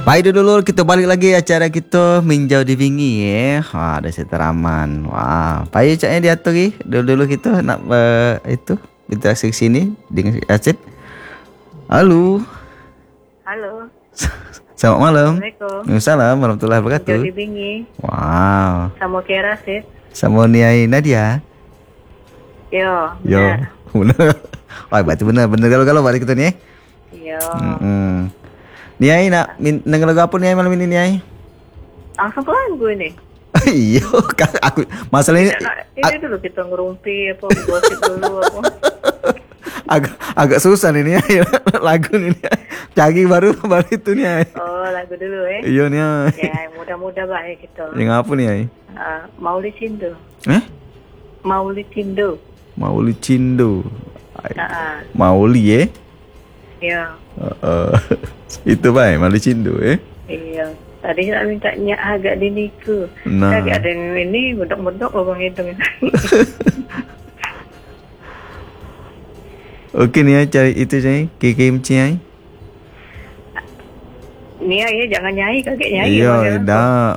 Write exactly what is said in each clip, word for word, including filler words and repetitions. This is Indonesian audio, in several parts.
Baik dulu kita balik lagi acara kita Minjau di Bingi ya. Wah, ada seteraman. Wah, baik caknya diatur lagi. Dulu-dulu kita nak uh, itu interaksi ke sini dengan Acid. Halo. Halo. Selamat malam. Assalamualaikum. Waalaikumsalam warahmatullahi wabarakatuh. Minjau di Bingi. Wow. Sama Kira Sid. Sama Niai Nadia. Yo. Yo. Benar. Wah, berarti benar benar kalau-kalau balik kita nih. Yo. Mm-mm. Niai nak min dengar lagu apa Niai malam ini Niai? Langsung ke lagu ini. Iya, kan aku masalah ini Ini dulu kita ngerumpi apa gosip dulu apa. agak agak susah nih Niai lagu ini. Cagi baru baru itu Niai. Oh, lagu dulu ya. Iya Niai. Ya, mudah-mudah baik gitu. Yang apa Niai? Uh, Mauli Cindo. Eh? Mauli Cindo. Mauli Cindo. Heeh. Mauli ya? Iya. Uh, itu baik, Mauli Cindo eh. Iya. Tadi nak minta nyak agak diniku. Nah. Agak ada yang ini bedok-bedok lubang hidung. Okey Niai cari itu saya K K M C ai. Nia ya jangan nyai kakek nyai. Iya, dah.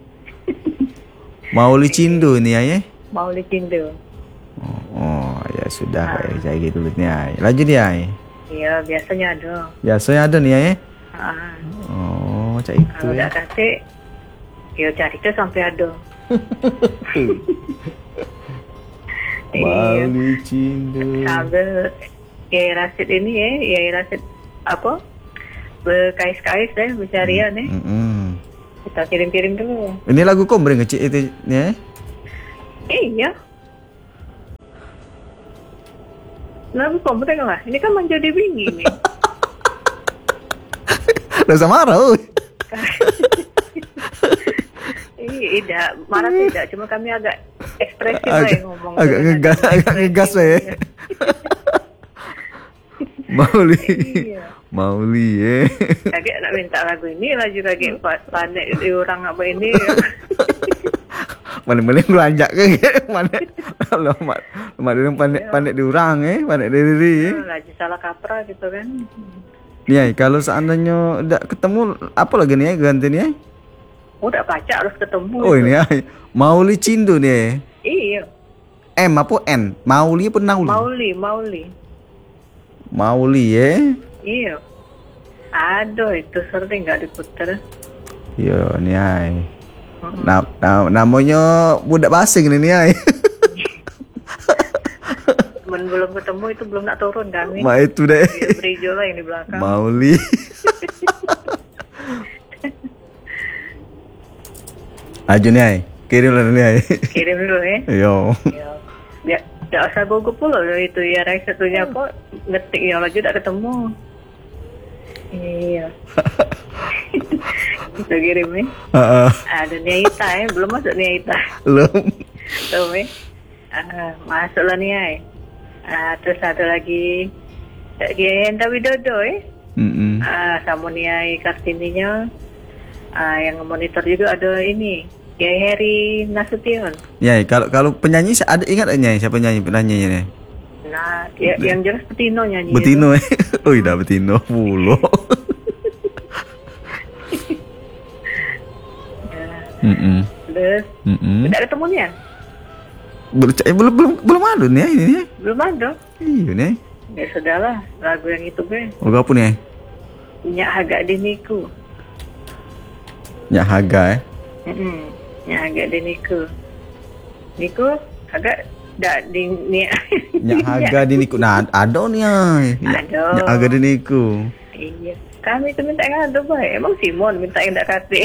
Mauli Cindo Niai eh. Mauli Cindo. Oh, oh ya sudah ah. Baik, saya gitu dulu Niai. Lanjut Niai. Iya, biasanya ada. Biasanya ada nih ya? Ah. Oh, cak itu kalau ya. Kalau kasih, ya cari ke sampai ada. Mauli Cindo. Sambil Yai Rasid ini ya, Yai Rasid apa? Berkais-kais ya, bercarian ya. Mm -mm. Kita kirim-kirim dulu. Ini lagu kombreng kecil itu ya? Iya. Lagu kombreng lah. Ini kan Minjau di Bingi nih. Udah sama marah. Iya, tidak marah tidak. Cuma kami agak ekspresif lah yang ngomong. Agak ngegas, agak ngegas ya. Mauli. Iya. Mauli ya. Kakek nak minta lagu ini lagi kakek panik di orang apa ini. Mana-mana belanja ke mana kalau mak mak dia panik panik diurang eh panik diri eh lagi salah kaprah gitu kan. Nih kalau seandainya tidak ketemu apa lagi nih ganti nih udah baca harus ketemu. Oh ini ay Mauli Cindo nih. Iya. M apa N Mauli apa Nauli? Mauli Mauli. Mauli ya. Iya. Aduh itu sering nggak diputer. Iya nih ay. Nah, nah, namanya budak basing ini ay. Men belum ketemu itu belum nak turun kami. Ma itu deh. Berijo lah yang di belakang. Mauli. Ajo nih ay. Kirim lah nih ay. Kirim dulu ya. Yo. Ya, tidak usah gugup pula itu ya Rai satunya kok ngetik yang lagi tidak ketemu. Iya. Kita kirim nih. Uh, uh. Ada Niaita ya, belum masuk Niaita. Belum. Tuh nih. Uh, masuk lah nih. Uh, terus ada lagi Kiai Enda Widodo ya. Mm -hmm. uh, sama Niai Kartininya. Uh, yang monitor juga ada ini Kiai Heri Nasution. Ya, kalau kalau penyanyi ada ingat nyanyi siapa nyanyi penyanyinya nih? Nah, ya, yang jelas Betino nyanyi. Betino eh. Oh, iya Betino pulo. Mm -mm. Terus, mm -mm. Tidak ketemunya? Belum, belum, belum, belum ada nih ini nih. Belum ada. Iya nih. Ya sudahlah, lagu yang itu be. Lagu apa nih? Nyak Haga Diniku. Nyak Haga eh? Mm -mm. Nyak Haga Diniku. Niku agak dak di Nyak. Nyak Haga Diniku. Nah, ada nih ay. Ada. Nyak Haga Diniku. Iya. Kami itu minta yang ada baik. Emang Simon minta yang tak kate.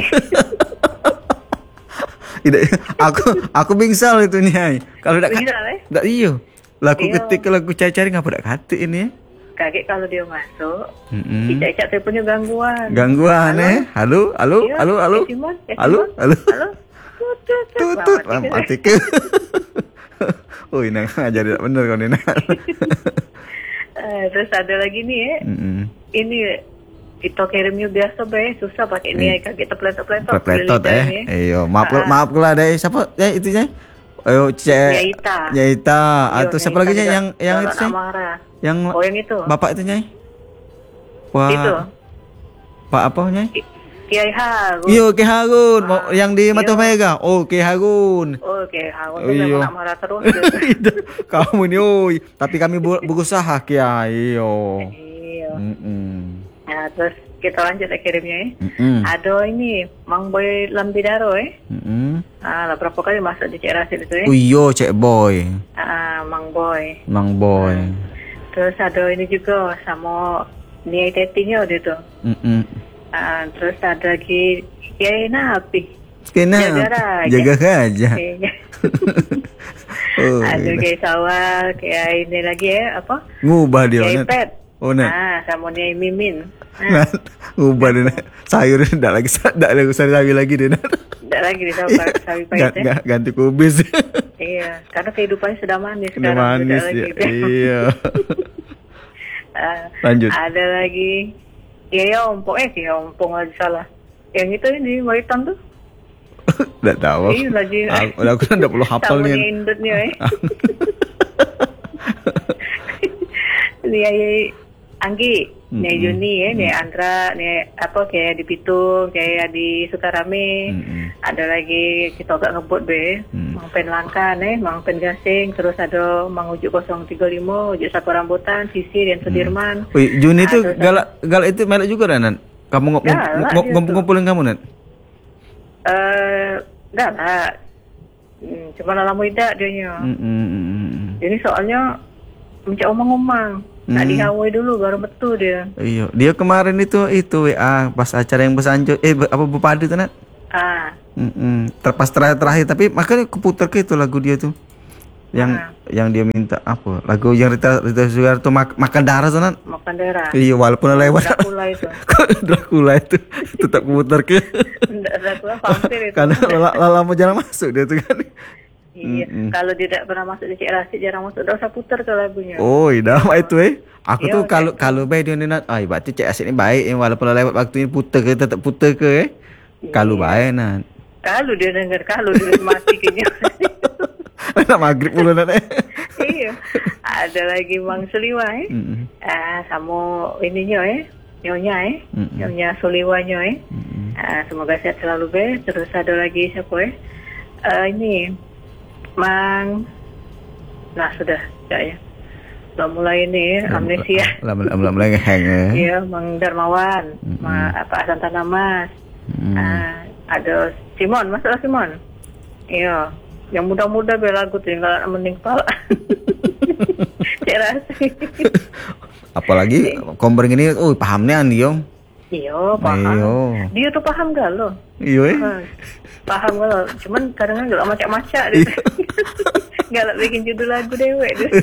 Tidak, aku aku bingsal itu nih. Kalau tidak bingsal eh? Tidak iyo. Lagu ketik lagu cari-cari ngapa tidak kate ini? Kakek kalau dia masuk, mm -hmm. Cicak teleponnya gangguan. Gangguan halo? eh? Halo, halo, iya, halo, halo. Eh, Simon, eh, halo, halo. Halo. Tutut, tutut. Mati ke. Oh, ini ngajar tidak benar kau Nina. uh, terus ada lagi nih ya. Mm -hmm. Ini kita kirimnya biasa be, susah pakai ini kayak kita pletot-pletot. Pletot eh. Iyo, maaf uh, maaf pula deh. Siapa ya itu ya? Ayo cek. Yaita. Yaita. Atau siapa lagi yang yang itu sih? Yang oh yang itu. Bapak itu Nyai. Wah. Itu. Pak apa Nyai? Kiai Harun. Iya, Kiai Harun, ah, yang di Mata iya. Mega. Oh, Kiai Harun. Oh, Kiai Harun Oh, tuh iya. memang nak marah terus. Kamu nih, oi. Tapi kami bu- berusaha, Kiai. Yo. Iya. Mm-mm. Nah, terus kita lanjut ya kirimnya ya. Mm-mm. Ada ini, Mang Boy Lambidaro ya. Mm-mm. Ah, lah berapa kali masuk di Cik Rasid itu ya. Oh iya, Cek Boy. Ah, Mang Boy. Mang Boy. Terus ada ini juga sama Niai Tetinya dia tuh. Mm-mm. Ah, terus ada lagi Kiai Nabi. Kena Jaga raja. jaga raja. Kayaknya. Oh, Ada iya. Kiai Sawal, Kiai ini lagi ya, apa? Ngubah dia, Kiai Nat. Pet. Oh, Nat. Ah, sama Niai Mimin. Nat. Ngubah dia, Nat. Sayur enggak lagi enggak lagi sawi lagi dia, Nat. Tidak lagi di sawi sawi pahit Gan- ya. gan- Ganti kubis. Iya, karena kehidupannya sudah manis Udah sekarang. manis tidak ya. lagi. Iya. Ah, Lanjut. Ada lagi Kiai Ompong, eh Kiai Ompong lagi salah. Yang itu ini Waitan tuh. Enggak tahu. Iya lagi. Aku aku kan enggak perlu hafal Sama nih. Niai Indutnya ya. Niai Anggi, Niai Mm-mm. Juni ya, Niai Andra, Niai apa kayak di Pitung, kayak di Sukarame. Mm-mm. Ada lagi kita agak ngebut be, Mm. Mang Pen Langkan eh, Mang Pen Gasing, terus ada Mang Ujuk nol tiga lima, Ujuk Sapu Rambutan, Sisi dan Sudirman. Wih, Juni itu Ada- galak galak itu melek juga dah, Nat. Kamu ngop Galak ngop- dia ngop- tuh. ngumpulin kamu, Nat. Eh, enggak lah. Hmm, cuma lama tidak dia nya. Mm, mm, mm, mm. Ini soalnya mencak omong-omong. Tak Hmm. dihawai dulu baru betul dia. Iya, dia kemarin itu itu W A pas acara yang besanjo eh be- apa Bupadi itu, Nat. Ah, Mm-mm. Terpas terakhir terakhir tapi makanya keputar ke itu lagu dia tuh. Yang Ah. yang dia minta apa? Lagu yang Rita Rita Sugiarto mak- makan darah tuh, Nat. makan darah. Iya, walaupun lewat. Dracula itu. Dracula itu tetap keputar ke. Enggak Dracula vampir itu. Karena lala, lala mau jarang masuk dia tuh kan. Iya, Mm-mm. kalau tidak pernah masuk di Cik Rasid jarang masuk, udah usah putar ke lagunya. Oh, dah itu eh. Aku Iya, tuh udah. kalau kalau baik dia Nat. Ah, berarti Cik Asyik ni baik eh, walaupun lewat waktu ini putar ke tetap putar ke eh. Kalau Iya. baik Nat. Kalau dia dengar, kalau dia mati kayaknya. Nak maghrib pula Nat eh. Iya. Ada lagi Mang Suliwa eh. Mm-mm. Ah, sama ininya eh. Nyonya eh. Mm-mm. Nyonya Suliwanya eh. Mm-mm. Ah, semoga sehat selalu be. Terus ada lagi siapa eh? Ah, ini Mang. Nah sudah, ya ya. Sudah mulai ini eh, amnesia. Lama lama lama lagi hang eh. Iya, Mang Darmawan, Mm-mm. Ma, apa Santana Mas. Mm. Ah, ada Simon, masuklah Simon. Iya, yang muda-muda be lagu tinggal mending kepala. Cik Rasid. Apalagi kombreng ini, oh pahamnya Andi Yong. Iya, paham. Iya. Dia tuh paham gak lo? Iya eh. Ah, paham gak lo? Cuman kadang-kadang gak macam-macam dia. Gak lah bikin judul lagu dewek dia.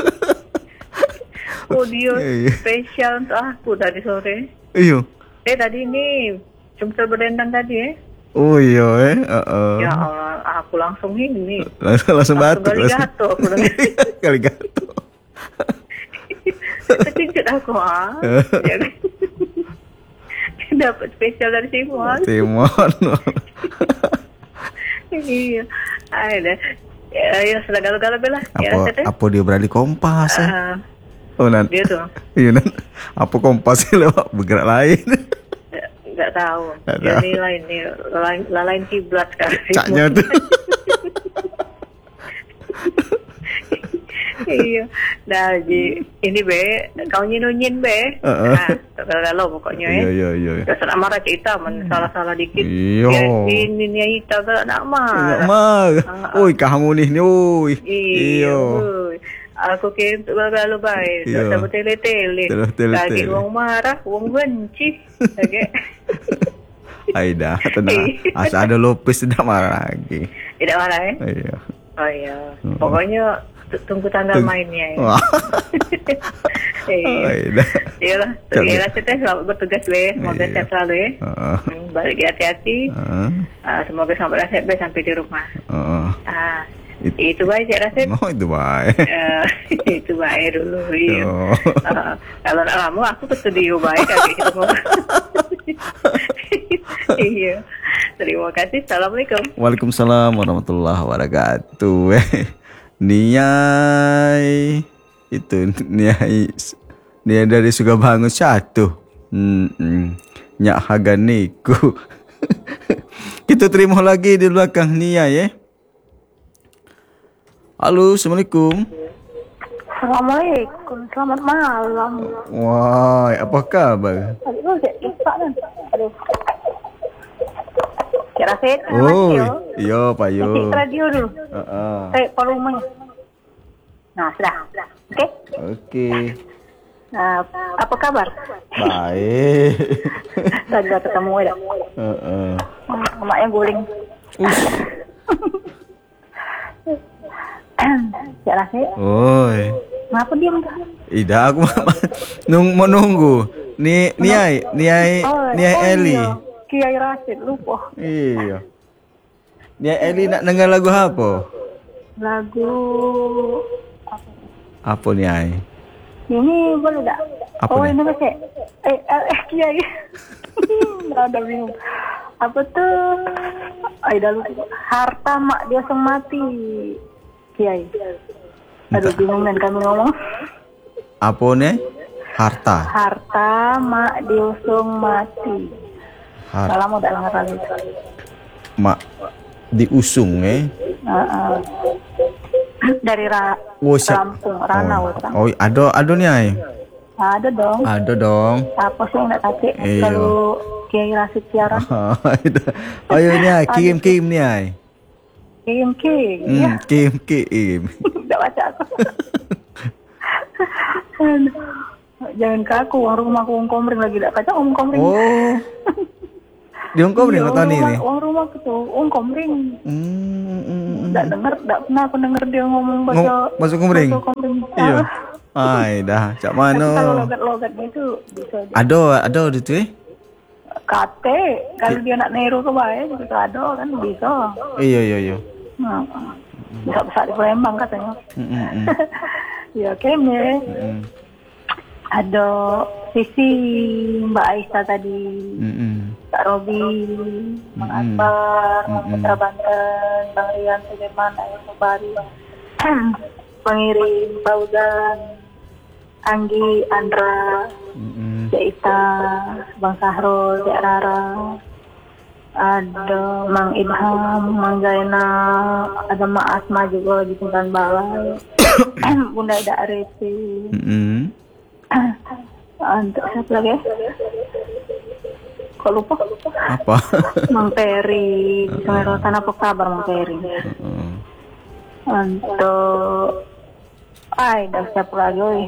Oh dia Iya. spesial untuk aku tadi sore. Iya. Eh tadi ini cuma berdendang tadi eh. Oh iya eh. Heeh. Ya Allah, aku langsung ini. Langsung langsung Langsung batuk. gali gato aku dengar. Kali gato. Terkejut aku ah. Ya kan? Dapat spesial dari Simon. Timon. Iya. Ada. Ya, ya sudah galau-galau belah. Ya, Apa Tete. apa dia beralih kompas eh? Ah, Oh Nan. dia tuh Iya Nan. Apa kompas sih lewat bergerak lain? nggak- nggak tahu. Nggak Dia tahu. ini lain nih, lain, lain kiblat sekarang. Caknya tuh. Iya. Nah, ji, ini be, kau nyinunyin be. Heeh. Nah, galau pokoknya ya. Iya iya iya. Gak salah marah cerita, men salah-salah dikit. Iya. Ya, ini nih kita gak nak Enggak marah. mah. Ah, Oi kamu nih nih oi. Iya. Ui. Aku kirim untuk galau baik. Iya. Tak sama tele-tele. Tele-tele. Lagi uang marah, uang benci. Oke. Aida tenang. Asa ada Lopez tidak marah lagi. Tidak marah ya? Iya. Oh iya. Pokoknya t- tunggu tanggal Tunggu. mainnya ya. Wah. Iya. Aida. Iyalah. Terima kasih teh selamat bertugas be. Semoga Iya. sehat selalu ya. Heeh. Hmm, Balik hati-hati. Heeh. Ah, semoga sampai Rasid be sampai di rumah. Heeh. Ah, It- itu baik Cik Rasid. Oh itu baik. Eh, itu baik dulu. Iya. Oh. Ah, kalau nak lama aku ke studio baik kali kita ngomong. Iya. Terima kasih. Assalamualaikum. Waalaikumsalam warahmatullahi wabarakatuh. Eh, Niai itu Niai Niai dari Sugabangun satu. Hmm, hmm. Nyak haganiku. Kita terima lagi di belakang Nia ya. Halo, Assalamualaikum. Assalamualaikum, selamat malam. Wah, apa kabar? Aduh, saya lupa kan. Aduh. Cik Rasid, Oh, iya Pak Yo. Cik radio dulu. Heeh. Saya volumenya. Nah, sudah. Oke. Oke. Nah, apa kabar? Baik. Tadi udah ketemu ya. Heeh. Emaknya guling. Cik Rasid. Oi. Kenapa diam dah? Ida aku nung mau nunggu. Ni niai, niai, niai Eli. Iya. Kiai Rasid lupa. Iya. Niai Eli nak dengar lagu apa? Lagu Apa niai? ini boleh tak? Apa oh ni? ini masih. Eh, eh, eh Kiai. Rada bingung. Apa tuh? Ay, dah lupa. Harta mak dia langsung mati. Kiai. Aduh bingung kan kami ngomong. Apa ni? Harta. Harta mak diusung mati. Har Lama udah lama kali. mak diusung eh. Uh, uh. Dari ra Oh, siap. Lampung, Ranau. Oh, oh ada ada ni ai. Ada dong. Ada dong. Apa sih yang nak kasih Iyo. kalau Kiai Rasid siaran? Ayo ni ai, kirim kirim ni ai. Kirim kirim. Ya. Hmm, kirim kirim. Tak baca aku. Jangan ke aku, uang rumah aku uang komring lagi tak kacau uang komring. Oh. Di Hong Kong ni Iya, kau tahu ni uang ni. rumah- Uang rumah aku tuh uang komring. Hmm, hmm, Tak dengar, tak pernah aku dengar dia ngomong bahasa Ngom- masuk komring? bahasa komring. Iya. Ah, Ai dah, cak tapi kalau mana? logat-logatnya itu bisa aja. Ada ada di tu eh. Kate, kalau dia nak niru ke bawah juga ada kan bisa. Iya iya iya. Nah, bisa besar di Palembang katanya. Hmm, hmm, hmm. Ya kayaknya Hmm, ada sisi Mbak Aisyah tadi, hmm, hmm. Kak Robi, Bang Akbar, Bang Putra Banten, Bang Rian Sudirman, Ayu Sobari, pengirim Fauzan, Anggi, Andra, Hmm, hmm. Cik Ita, Bang Sahrul, Cik Rara, ada Mang Idham, Mang Zainal, ada Mak Asma juga di Tingkat Balai, Bunda Ida Arifin. Hmm. Untuk siapa lagi ya? Kok lupa? Apa? Mang Peri, di Sungai Rotan apa kabar Mang Peri? Hmm. Untuk, ay, dah siapa lagi? Oi.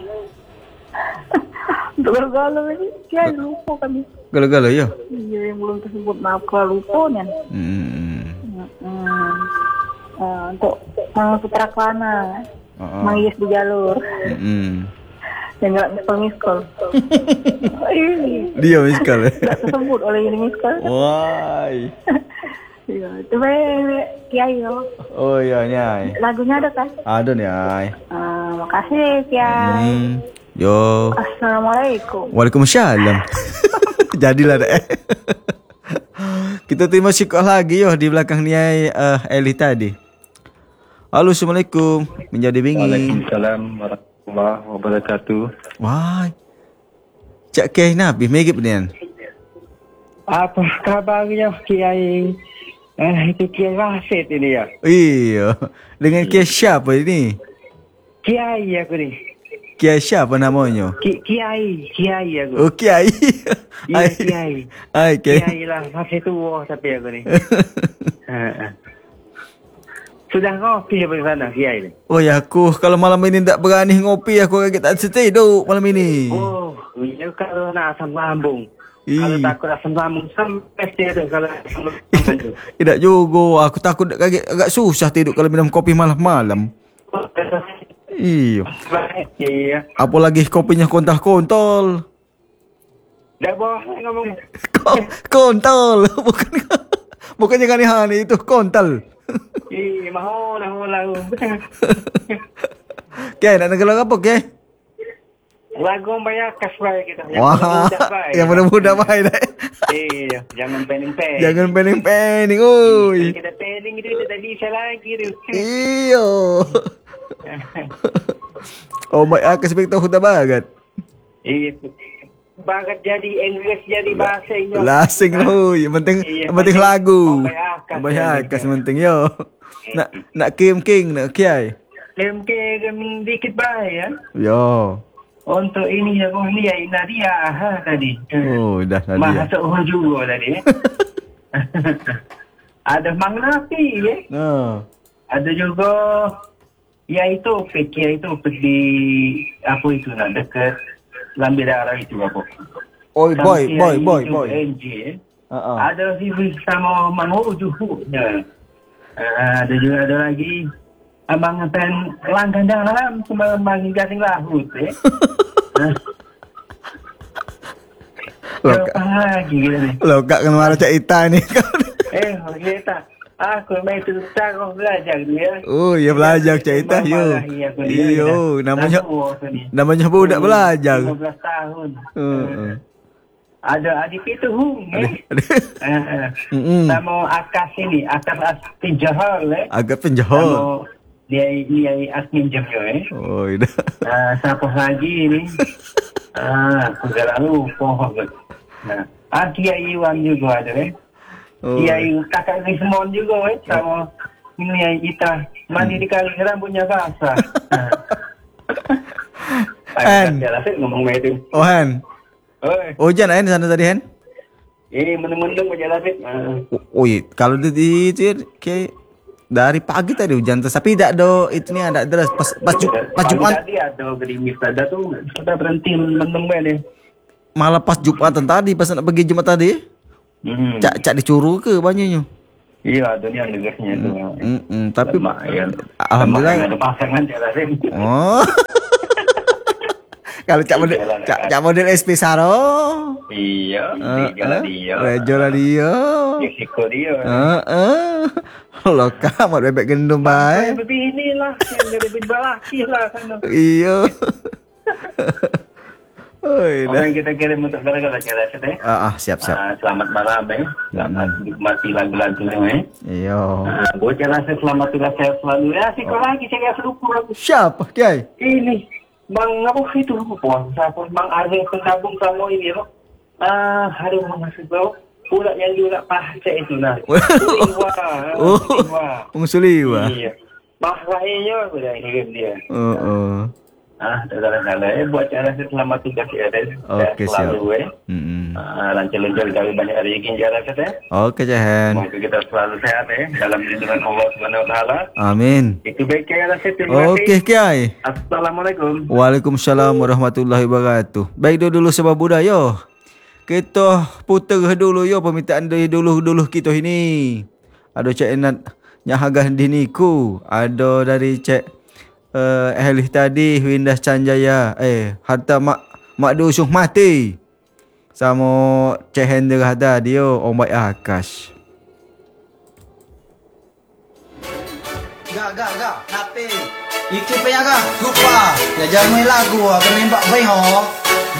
Untuk galau lagi, ya lupa kami. Galau-galau ya. Iya yang belum tersebut maaf kalau lupa nih. Hmm. Hmm. Uh, untuk Mang Putra Kelana, Oh. Mang Yes di jalur, Hmm. yang nggak miskol miskol. Ini Dia miskal. nggak tersebut oleh ini miskol. Why? Iya, itu be Kiai yo. Oh iya nyai. Lagunya ada kan? Ada nyai. Uh, makasih Kiai. Hmm. Yo. Assalamualaikum. Waalaikumsalam. Jadilah deh. Kita terima syukur lagi yo di belakang niai uh, Eli tadi. Halo, Assalamualaikum. Menjadi bingi. Waalaikumsalam warahmatullahi wabarakatuh. Wah. Cak Kiai Nabi megip nian. Apa kabarnya Kiai? Eh, itu Kiai Rasid ini ya. Iya. Dengan Kiai siapa ini? Kiai aku ni. Kiai siapa namanya? Ki, Kiai, Kiai aku. Oh, Kiai. Iya Kiai. Ai Kiai. Kiai lah, masih tua tapi aku ni. Ha, ha. Sudah ngopi apa di sana Kiai ni? Oh ya aku kalau malam ini tak berani ngopi aku kaget tak setidur malam ini. Oh, ya kalau nak asam lambung. Ih. Kalau takut asam lambung sampai dia tu kalau asam lambung tu. Tidak juga aku takut kaget agak susah tidur kalau minum kopi malam-malam. Iya. Iya. Apalagi kopinya kontol-kontol. Dah boleh ngomong. Ko- Kontol bukan bukannya kan hani itu kontol. Ih, mahu lah, mahu lah. Kiai nak dengar lagu apa Kiai? Lagu bayar kas baik kita. Wah, yang mudah-mudah baik dah. Iya, jangan pening-pening. Jangan pening-pening, oi. Kita pening itu tak bisa lagi tu. Iyo. Oh my, aku sebab tahu dah banget. Iya. barat jadi Inggeris jadi bahasa Inggeris. Lasing lo, yang penting Iya, yang penting lagu. Bayar akas. Bayar akas penting yo. Nak nak kim king nak kiai. Lem ke dikit bahaya. Yo. Untuk ini ya, oh ni ya Nadia ha tadi. Oh, dah tadi. Bahasa orang juga tadi. Eh. Ada Mang Nafi ya. Oh. Ada juga ya itu fikir itu pergi apa itu nak dekat Lambi Darah itu apa. Oi boy, boy, boy, boy. N J. Uh-uh. Ada si sama Mang Ujuh. Ya. Uh, ada juga ada lagi abang pen langgan dalam cuma bang gasing lahut eh. Lokak lagi gitu nih. Lokak kan marah Cak Ita ni. Eh, kita aku main tu tak belajar dia. Oh, ya belajar Cak Ita yo. Yo, namanya namanya budak belajar. lima belas tahun. Heeh. Ada adik itu hung eh. Mm-mm. Sama Akas ini, Akas Penjahal eh. Agak penjahol. Sama dia dia admin jamnya eh. Oh, dah. Ah, siapa lagi ni? Ah, aku dah lupa. Nah, ah, Kiai Iwan juga ada eh. Oh. Kiai kakak Rismon juga eh. Sama ini yang kita mandi di kali rambutnya basah. Han. Jalan set ngomong itu. Oh, Han. Oi, Hujan kan di sana tadi, Han? ini mendung-mendung berjalan set. Oh, iya. Kalau di di itu kayak dari pagi tadi hujan terus, tapi tidak ada itu ni ada deras pas pas, ju, pas Jumat. Tadi ada gerimis ada tu sudah berhenti mendung ni. Malah pas Jumatan tadi pas nak pergi Jumat tadi. Hmm. Cak cak dicuru ke banyaknya. Iya, tu ni yang degasnya tu. Hmm, hmm, tapi Lemak, ya. alhamdulillah Lemak ada pasangan jalan set. oh. Kalau cak model cak, cak model S P Saro. Iya, Uh, jalan uh, dia. Rejo lah dia. Meksiko dia. Uh, uh. Lokak mak bebek gendum baik. Begini lah, yang dari berbalaki lah sana. Iya. Oi, dah. Orang kita kirim untuk gara-gara jalan set eh. Ah, ah, siap siap. Ah, selamat malam eh. Selamat menikmati lagu-lagunya eh. Iya. Ah, gue jalan set selamat tugas sehat selalu. Ya, sih kau lagi saya selukur aku. Siapa, Kiai? Ini Bang apa itu puan siapa Bang Arif pentabung sama ini loh. Ah, hari mengasih bau. Pula yang juga pacar itu nah. Suliwa. Oh, Suliwa. Pengsuliwa. Iya. Bahayanya sudah hidup dia. Oh, oh. Ah, dalam-dalam eh buat jalan set selamat tugas ya deh. Okey, siap. Selalu eh. Hmm. Ah, lancar-lancar kali banyak rezeki jalan set eh. Oke, Jahan. Semoga kita selalu sehat eh dalam lindungan Allah Subhanahu Wa Taala. Amin. Itu baik ya jalan set. Terima kasih. Okey, Kiai. Assalamualaikum. Waalaikumsalam warahmatullahi wabarakatuh. Baik dulu sebab budaya. Kita putar dulu yo permintaan dari dulu-dulu kita ini. Ada cak Enat nyahagah diniku, ada dari cak uh, Ehlih tadi Windas Canjaya, eh harta mak mak dusuh mati. Sama cak Hendra ada dia Om Baik Akash. Gak, gak, gak. Hati. Ikut payah gak? Lupa. Ya jangan main lagu ah. Kena imbak baik ho.